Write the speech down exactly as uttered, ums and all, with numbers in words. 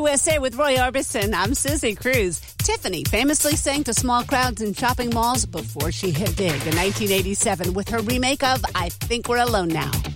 S A with Roy Orbison. I'm Susie Cruz. Tiffany famously sang to small crowds in shopping malls before she hit big in nineteen eighty-seven with her remake of I Think We're Alone Now.